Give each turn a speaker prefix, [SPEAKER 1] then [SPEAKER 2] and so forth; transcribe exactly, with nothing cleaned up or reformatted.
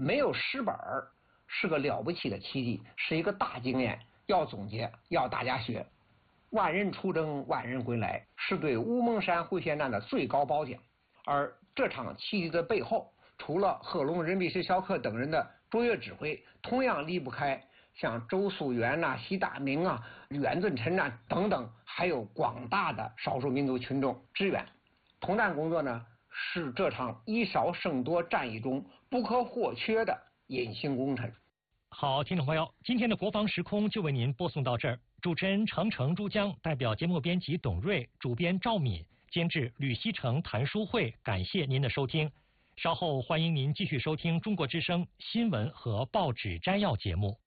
[SPEAKER 1] 没有失本儿，是个了不起的奇迹，是一个大经验，要总结，要大家学。万人出征，万人归来，是对乌蒙山会仙战的最高褒奖。而这场奇迹的背后，除了贺龙、任弼时、萧克等人的卓越指挥，同样离不开像周素元呐、习大明啊、远遁陈战等等，还有广大的少数民族群众支援。统战工作呢，是这场以少胜多战役中不可或缺的隐形工程。
[SPEAKER 2] 好，听众朋友，今天的国防时空就为您播送到这儿。主持人程程珠江代表节目编辑董瑞、主编赵敏、监制吕锡成、谭书慧，感谢您的收听。稍后欢迎您继续收听中国之声新闻和报纸摘要节目。